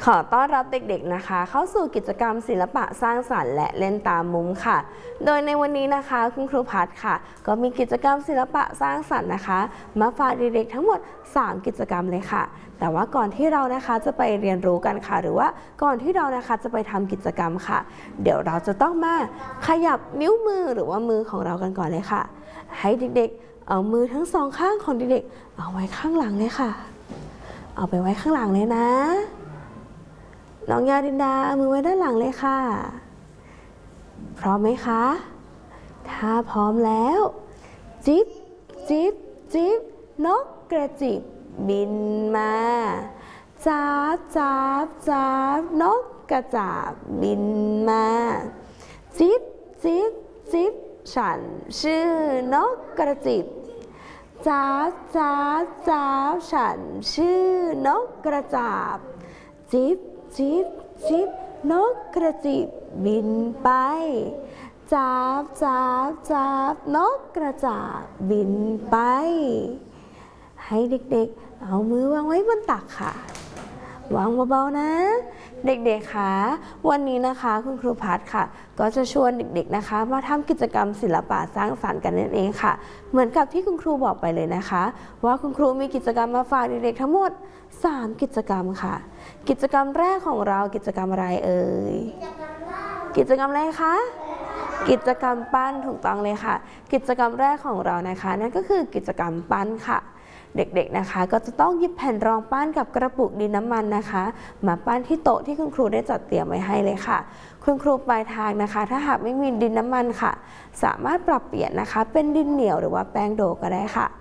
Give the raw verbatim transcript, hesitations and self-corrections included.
ขอต้อนรับเด็กๆนะคะเข้าสู่กิจกรรมศิลปะสร้างสรรค์และเล่นตามมุมค่ะโดยในวันนี้นะคะคุณครูพัฒน์ค่ะก็มีกิจกรรมศิลปะสร้างสรรค์นะคะมาฝากเด็กๆทั้งหมดสามกิจกรรมเลยค่ะแต่ว่าก่อนที่เรานะคะจะไปเรียนรู้กันค่ะหรือว่าก่อนที่เรานะคะจะไปทำกิจกรรมค่ะเดี๋ยวเราจะต้องมาขยับนิ้วมือหรือว่ามือของเรากันก่อนเลยค่ะให้เด็กๆเอามือทั้งสองข้างของเด็กๆเอาไว้ข้างหลังเลยค่ะเอาไปไว้ข้างหลังเลยนะน้องยาดินดาเอามือไว้ด้านหลังเลยค่ะพร้อมไหมคะถ้าพร้อมแล้วจิ๊บจิ๊บจิ๊บนกกระจิบบินมาจ้าบจ้าบจ้าบนกกระจาบบินมาจิ๊บจิ๊บจิ๊บฉันชื่อนกกระจิบจ้าบจ้าบจ้าบฉันชื่อนกกระจาบจิ๊บจิ๊บจิ๊บนกกระจิบบินไปจ้าบจ้าบจ้าบนกกระจาบบินไปให้เด็กๆเอามือวางไว้บนตักค่ะวางเบาๆนะเด็กๆค่ะวันนี้นะคะคุณครูพัฒน์ค่ะก็จะชวนเด็กๆนะคะมาทำกิจกรรมศิลปะสร้างสรรค์กันนั่นเองค่ะเหมือนกับที่คุณครูบอกไปเลยนะคะว่าคุณครูมีกิจกรรมมาฝากเด็กๆทั้งหมดสามกิจกรรมค่ะกิจกรรมแรกของเรากิจกรรมอะไรเอ่ยกิจกรรมอะไรคะกิจกรรมปั้นถูกต้องเลยค่ะกิจกรรมแรกของเรานะคะนั่นก็คือกิจกรรมปั้นค่ะเด็กๆนะคะก็จะต้องหยิบแผ่นรองปั้นกับกระปุกดินน้ำมันนะคะมาปั้นที่โต๊ะที่คุณครูได้จัดเตรียมไว้ให้เลยค่ะคุณครูปลายทางนะคะถ้าหากไม่มีดินน้ำมันค่ะสามารถปรับเปลี่ยนนะคะเป็นดินเหนียวหรือว่าแป้งโดก็ได้ค่ะ